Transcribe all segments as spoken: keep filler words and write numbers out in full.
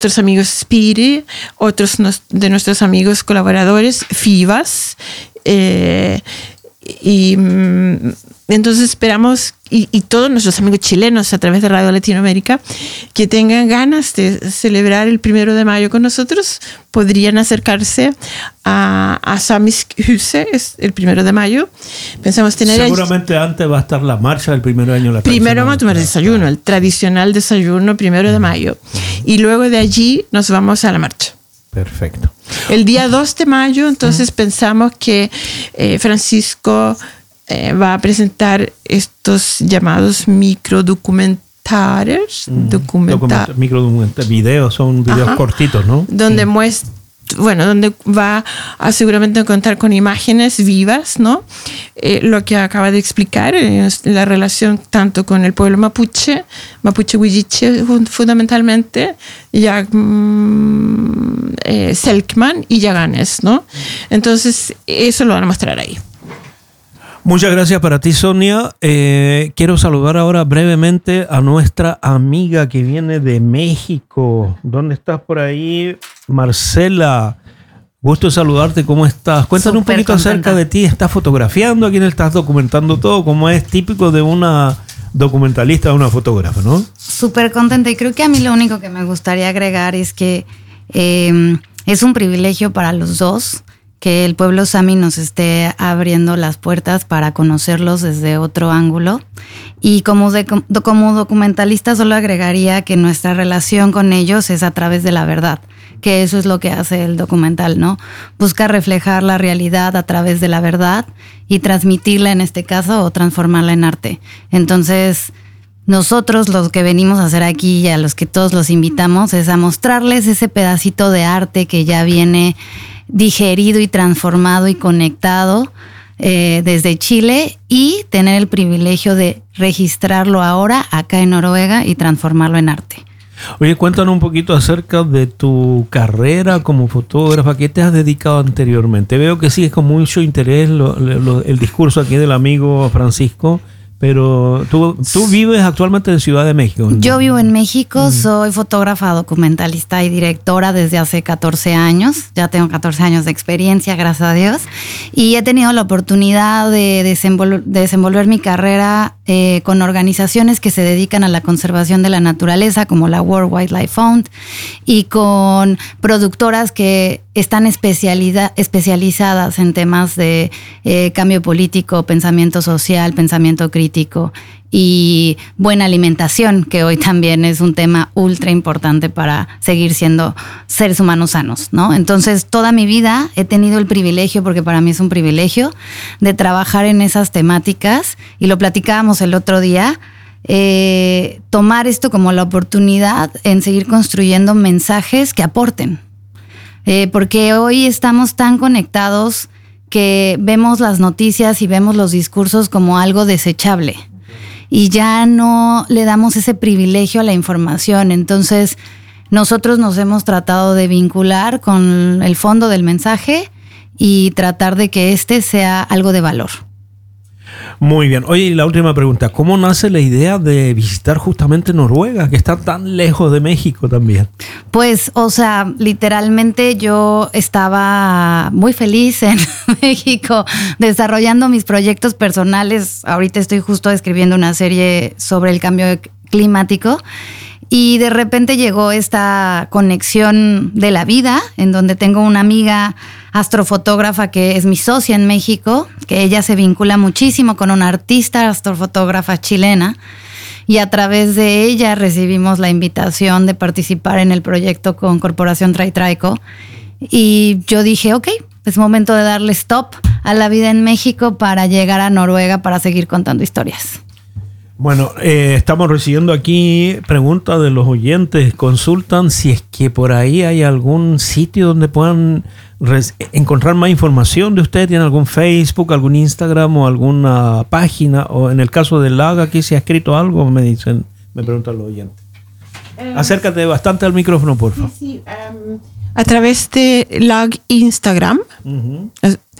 nuestros amigos Spiri, otros nos, de nuestros amigos colaboradores, FIVAS, eh, y mm, entonces esperamos, y, y todos nuestros amigos chilenos a través de Radio Latinoamérica, que tengan ganas de celebrar el primero de mayo con nosotros, podrían acercarse a, a Samishuse el primero de mayo. Pensamos tener... Seguramente allí, antes va a estar la marcha del primer año. La primero vamos a tomar desayuno, el tradicional desayuno primero de mayo. Y luego de allí nos vamos a la marcha. Perfecto. El día dos de mayo, entonces uh-huh. pensamos que eh, Francisco eh, va a presentar estos llamados microdocumentales. Uh-huh. Documenta- Microdocumentales, videos, son videos Ajá. cortitos, ¿no? Donde uh-huh. muestra, bueno, donde va a seguramente contar con imágenes vivas, ¿no? Eh, lo que acaba de explicar, eh, la relación tanto con el pueblo mapuche, mapuche huilliche fundamentalmente, ya, mm, eh, Selkman y Yaganes, ¿no? Entonces, eso lo van a mostrar ahí. Muchas gracias para ti, Sonia. Eh, quiero saludar ahora brevemente a nuestra amiga que viene de México. ¿Dónde estás por ahí? Marcela, gusto saludarte. ¿Cómo estás? Cuéntanos un poquito contenta. acerca de ti. ¿Estás fotografiando? ¿A quién estás documentando todo? Como es típico de una documentalista, de una fotógrafa, ¿no? Súper contenta. Y creo que a mí lo único que me gustaría agregar es que eh, es un privilegio para los dos que el pueblo Sami nos esté abriendo las puertas para conocerlos desde otro ángulo. Y como, de, como documentalista solo agregaría que nuestra relación con ellos es a través de la verdad, que eso es lo que hace el documental, ¿no? Busca reflejar la realidad a través de la verdad y transmitirla en este caso o transformarla en arte. Entonces, nosotros los que venimos a hacer aquí y a los que todos los invitamos es a mostrarles ese pedacito de arte que ya viene digerido y transformado y conectado eh, desde Chile y tener el privilegio de registrarlo ahora acá en Noruega y transformarlo en arte. Oye, cuéntanos un poquito acerca de tu carrera como fotógrafa. ¿Qué te has dedicado anteriormente? Veo que sigues con mucho interés lo, lo, el discurso aquí del amigo Francisco, pero tú, tú vives actualmente en Ciudad de México, ¿no? Yo vivo en México, mm. soy fotógrafa, documentalista y directora desde hace catorce años. Ya tengo catorce años de experiencia, gracias a Dios. Y he tenido la oportunidad de desenvol- de desenvolver mi carrera eh, con organizaciones que se dedican a la conservación de la naturaleza, como la World Wildlife Fund, y con productoras que están especialidad, especializadas en temas de eh, cambio político, pensamiento social, pensamiento crítico y buena alimentación, que hoy también es un tema ultra importante para seguir siendo seres humanos sanos, ¿no? Entonces, toda mi vida he tenido el privilegio, porque para mí es un privilegio, de trabajar en esas temáticas, y lo platicábamos el otro día, eh, tomar esto como la oportunidad en seguir construyendo mensajes que aporten. Eh, porque hoy estamos tan conectados que vemos las noticias y vemos los discursos como algo desechable y ya no le damos ese privilegio a la información. Entonces, nosotros nos hemos tratado de vincular con el fondo del mensaje y tratar de que este sea algo de valor. Muy bien. Oye, y la última pregunta. ¿Cómo nace la idea de visitar justamente Noruega, que está tan lejos de México también? Pues, o sea, literalmente yo estaba muy feliz en México desarrollando mis proyectos personales. Ahorita estoy justo escribiendo una serie sobre el cambio climático. Y de repente llegó esta conexión de la vida, en donde tengo una amiga astrofotógrafa que es mi socia en México, que ella se vincula muchísimo con una artista astrofotógrafa chilena, y a través de ella recibimos la invitación de participar en el proyecto con Corporación TriTrico. Y yo dije, ok, es momento de darle stop a la vida en México para llegar a Noruega para seguir contando historias. Bueno, eh, estamos recibiendo aquí preguntas de los oyentes. Consultan si es que por ahí hay algún sitio donde puedan res- encontrar más información de usted. ¿Tiene algún Facebook, algún Instagram o alguna página? O en el caso de Lag, aquí se ha escrito algo, me dicen, me preguntan los oyentes. Um, Acércate bastante al micrófono, por favor. Sí, sí, um, a través de Lag Instagram. Uh-huh.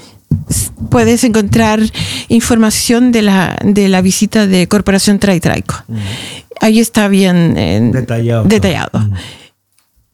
Puedes encontrar información de la, de la visita de Corporación TriTrico. Uh-huh. Ahí está bien eh, detallado. detallado. Uh-huh.